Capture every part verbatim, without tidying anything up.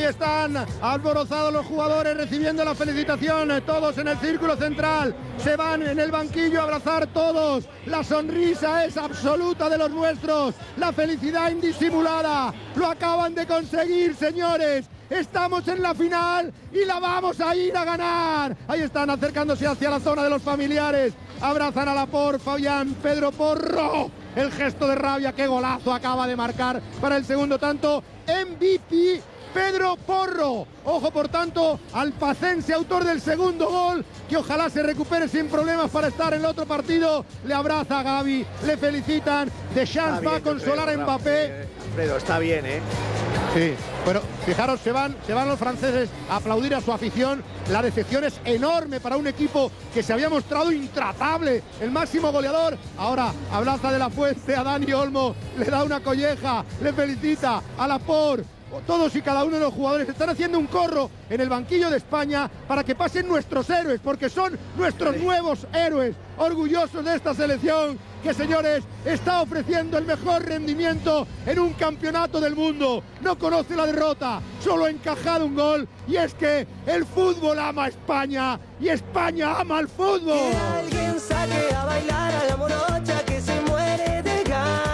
están alborozados los jugadores recibiendo la felicitación, todos en el círculo central, se van en el banquillo a abrazar todos, la sonrisa es absoluta de los nuestros, la felicidad indisimulada, lo acaban de conseguir, señores. Estamos en la final y la vamos a ir a ganar. Ahí están acercándose hacia la zona de los familiares. Abrazan a Laporte, Fabián, Pedro Porro. El gesto de rabia, qué golazo acaba de marcar para el segundo tanto. M V P Pedro Porro. Ojo, por tanto, al pacense autor del segundo gol, que ojalá se recupere sin problemas para estar en el otro partido. Le abraza a Gavi, le felicitan. Deschamps va a consolar a Mbappé. Alfredo, está bien, ¿eh? Sí, pero fijaros, se van, se van los franceses a aplaudir a su afición. La decepción es enorme para un equipo que se había mostrado intratable, el máximo goleador. Ahora abraza de la Fuente a Dani Olmo, le da una colleja, le felicita a Laporte. Todos y cada uno de los jugadores están haciendo un corro en el banquillo de España para que pasen nuestros héroes, porque son nuestros nuevos héroes, orgullosos de esta selección que, señores, está ofreciendo el mejor rendimiento en un campeonato del mundo. No conoce la derrota, solo ha encajado un gol, y es que el fútbol ama a España y España ama al fútbol. Que alguien saque a bailar a la morocha que se muere de ganas.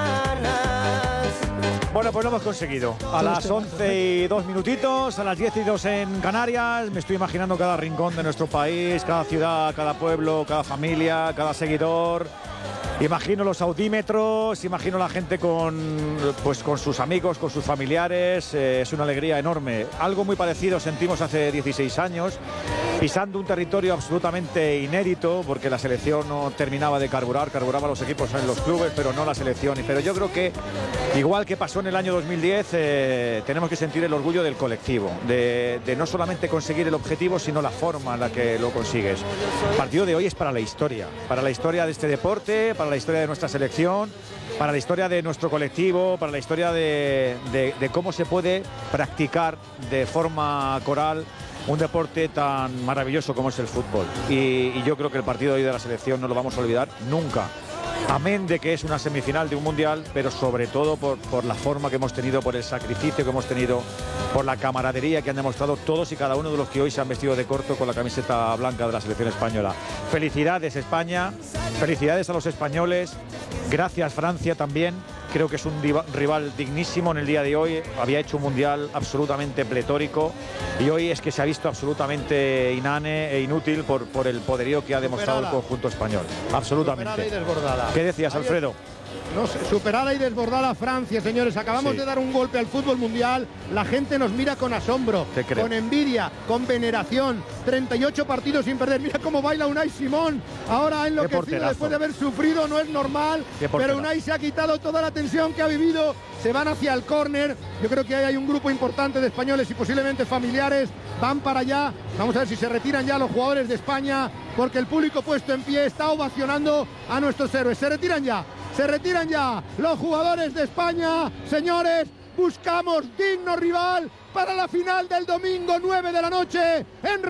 Bueno, pues lo hemos conseguido. A las once y dos minutitos, a las diez y dos en Canarias. Me estoy imaginando cada rincón de nuestro país, cada ciudad, cada pueblo, cada familia, cada seguidor. Imagino los audímetros, imagino la gente con, pues, con sus amigos, con sus familiares. Eh, es una alegría enorme. Algo muy parecido sentimos hace dieciséis años, pisando un territorio absolutamente inédito, porque la selección no terminaba de carburar, carburaba los equipos en los clubes, pero no la selección. Pero yo creo que, igual que pasó en el año dos mil diez, eh, tenemos que sentir el orgullo del colectivo, de, de no solamente conseguir el objetivo, sino la forma en la que lo consigues. El partido de hoy es para la historia, para la historia de este deporte, para la historia de nuestra selección, para la historia de nuestro colectivo, para la historia de, de, de cómo se puede practicar de forma coral un deporte tan maravilloso como es el fútbol. Y, y yo creo que el partido de hoy de la selección no lo vamos a olvidar nunca. Amén de que es una semifinal de un mundial, pero sobre todo por, por la forma que hemos tenido, por el sacrificio que hemos tenido, por la camaradería que han demostrado todos y cada uno de los que hoy se han vestido de corto con la camiseta blanca de la selección española. Felicidades, España, felicidades a los españoles, gracias, Francia, también. Creo que es un rival dignísimo en el día de hoy. Había hecho un mundial absolutamente pletórico y hoy es que se ha visto absolutamente inane e inútil por, por el poderío que ha demostrado superada el conjunto español. Absolutamente. Superada y desbordada. ¿Qué decías, Alfredo? No sé, superada y desbordada Francia, señores. Acabamos sí. de dar un golpe al fútbol mundial. La gente nos mira con asombro, con envidia, con veneración. treinta y ocho partidos sin perder. Mira cómo baila Unai Simón. Ahora ha enloquecido después de haber sufrido. No es normal. Pero Unai se ha quitado toda la tensión que ha vivido. Se van hacia el córner. Yo creo que ahí hay un grupo importante de españoles y posiblemente familiares. Van para allá. Vamos a ver si se retiran ya los jugadores de España, porque el público puesto en pie está ovacionando a nuestros héroes. Se retiran ya. Se retiran ya los jugadores de España. Señores, buscamos digno rival para la final del domingo nueve de la noche en